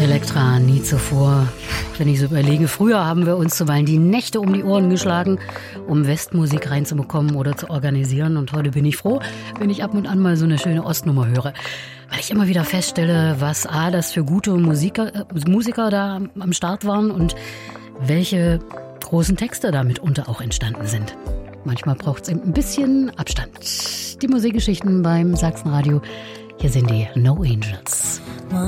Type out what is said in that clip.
Elektra, nie zuvor. Wenn ich so überlege, früher haben wir uns zuweilen die Nächte um die Ohren geschlagen, um Westmusik reinzubekommen oder zu organisieren. Und heute bin ich froh, wenn ich ab und an mal so eine schöne Ostnummer höre. Weil ich immer wieder feststelle, was das für gute Musiker da am Start waren und welche großen Texte da mitunter auch entstanden sind. Manchmal braucht es eben ein bisschen Abstand. Die Musikgeschichten beim Sachsenradio. Hier sind die No Angels.